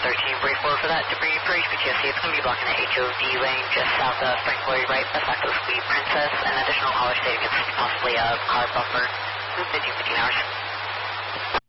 13, brief forward for that debris for HPTSC. It's going to be blocking the HOV lane just south of Frank Lloyd right, beside the Sweet Princess, and additional caller stating it's possibly a car bumper. 15 hours.